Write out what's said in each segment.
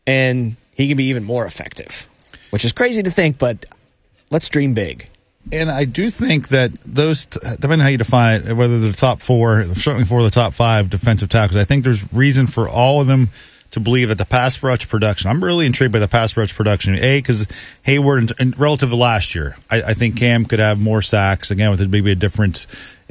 and he can be even more effective, which is crazy to think, but let's dream big. And I do think that those, depending on how you define it, whether they're the top four, certainly for the top five defensive tackles, I think there's reason for all of them to believe that the pass rush production, I'm really intrigued by the pass rush production. Because Hayward, relative to last year, I think Cam could have more sacks, again, with maybe a different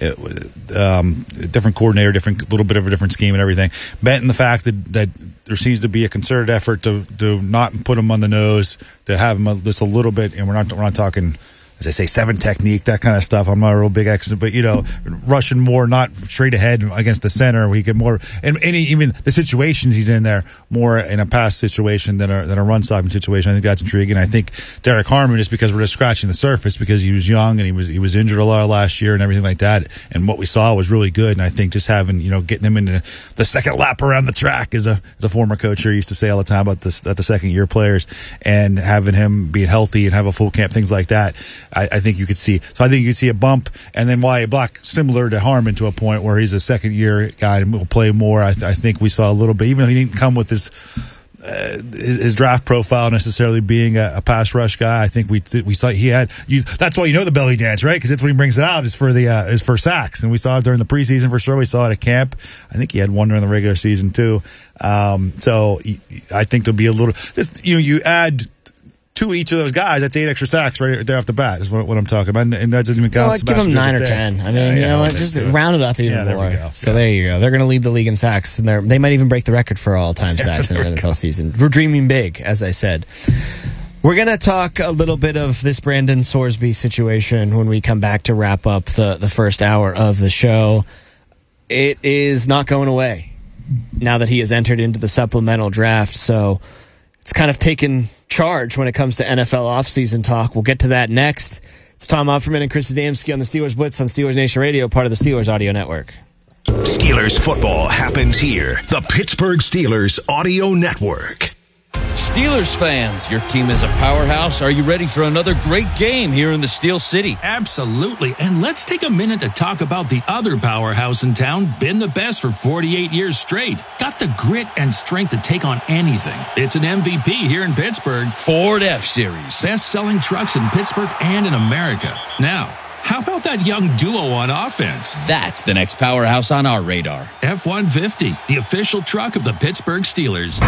coordinator, little bit of a different scheme and everything. Benton, the fact that there seems to be a concerted effort to not put him on the nose, to have him just a little bit, and we're not talking, as I say, 7 technique, that kind of stuff. I'm not a real big expert, but, rushing more, not straight ahead against the center. We get more, and even the situations he's in there, more in a pass situation than a run stopping situation. I think that's intriguing. I think Derek Harmon, just because we're just scratching the surface, because he was young and he was injured a lot last year and everything like that. And what we saw was really good. And I think just having, getting him into the second lap around the track, as a former coach here used to say all the time about the second year players, and having him be healthy and have a full camp, things like that. I think you could see. So I think you see a bump, and then Wyatt Black, similar to Harmon, to a point where he's a second-year guy and will play more. I think we saw a little bit, even though he didn't come with his draft profile necessarily being a pass rush guy. I think we saw he had. That's why the belly dance, right? Because that's when he brings it out is for sacks, and we saw it during the preseason for sure. We saw it at camp. I think he had one during the regular season too. So I think there'll be a little. You add 2 each of those guys, that's 8 extra sacks right there off the bat, is what I'm talking about. And that doesn't even count. I'd give them 9 or 10. I mean, just round it up even more. So there you go. They're going to lead the league in sacks, and they might even break the record for all-time sacks in an NFL season. We're dreaming big, as I said. We're going to talk a little bit of this Brandon Sorsby situation when we come back to wrap up the first hour of the show. It is not going away now that he has entered into the supplemental draft, so it's kind of taken charge when it comes to NFL offseason talk. We'll get to that next. It's Tom Opferman and Chris Adamski on the Steelers Blitz on Steelers Nation Radio, part of the Steelers Audio Network. Steelers football happens here. The Pittsburgh Steelers Audio Network. Steelers fans, your team is a powerhouse. Are you ready for another great game here in the Steel City? Absolutely. And let's take a minute to talk about the other powerhouse in town, been the best for 48 years straight. Got the grit and strength to take on anything. It's an MVP here in Pittsburgh. Ford F-Series. Best-selling trucks in Pittsburgh and in America. Now, how about that young duo on offense? That's the next powerhouse on our radar. F-150, the official truck of the Pittsburgh Steelers.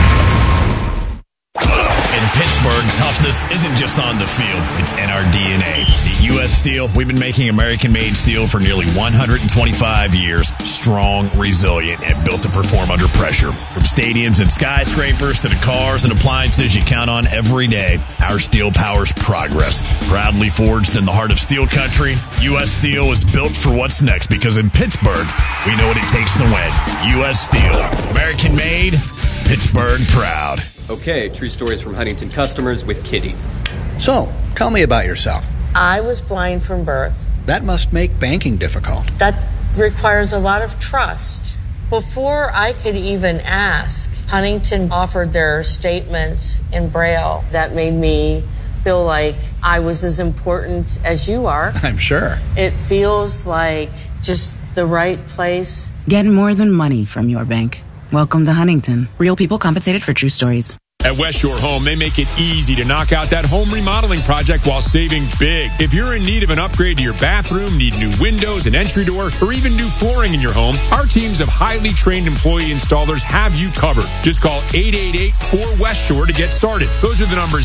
In Pittsburgh, toughness isn't just on the field, it's in our DNA. At U.S. Steel, we've been making American-made steel for nearly 125 years. Strong, resilient, and built to perform under pressure. From stadiums and skyscrapers to the cars and appliances you count on every day, our steel powers progress. Proudly forged in the heart of steel country, U.S. Steel is built for what's next, because in Pittsburgh, we know what it takes to win. U.S. Steel. American-made, Pittsburgh proud. Okay, true stories from Huntington customers with Kitty. So, tell me about yourself. I was blind from birth. That must make banking difficult. That requires a lot of trust. Before I could even ask, Huntington offered their statements in Braille. That made me feel like I was as important as you are. I'm sure. It feels like just the right place. Get more than money from your bank. Welcome to Huntington. Real people compensated for true stories. At West Shore Home, they make it easy to knock out that home remodeling project while saving big. If you're in need of an upgrade to your bathroom, need new windows, an entry door, or even new flooring in your home, our teams of highly trained employee installers have you covered. Just call 888-4West Shore to get started. Those are the numbers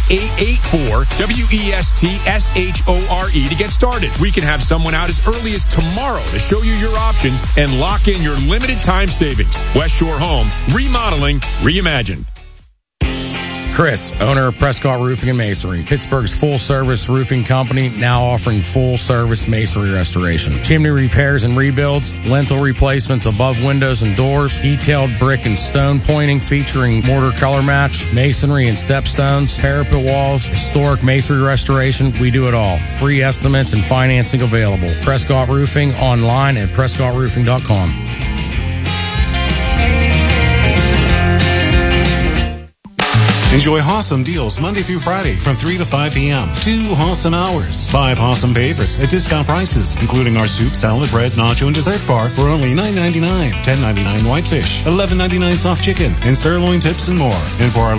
8884-WESTSHORE to get started. We can have someone out as early as tomorrow to show you your options and lock in your limited time savings. West Shore Home, remodeling, reimagined. Chris, owner of Prescott Roofing and Masonry, Pittsburgh's full-service roofing company, now offering full-service masonry restoration. Chimney repairs and rebuilds, lintel replacements above windows and doors, detailed brick and stone pointing featuring mortar color match, masonry and stepstones, parapet walls, historic masonry restoration. We do it all. Free estimates and financing available. Prescott Roofing, online at PrescottRoofing.com. Enjoy awesome deals Monday through Friday from 3 to 5 p.m. 2 awesome hours. 5 awesome favorites at discount prices, including our soup, salad, bread, nacho, and dessert bar for only $9.99. $10.99 whitefish, $11.99 soft chicken, and sirloin tips and more. And for our